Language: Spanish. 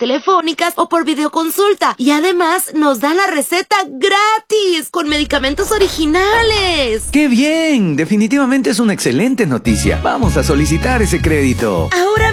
telefónicas o por videoconsulta. Y además nos dan la receta gratis, con medicamentos originales. ¡Qué bien! Definitivamente es una excelente noticia. Vamos a solicitar ese crédito. Ahora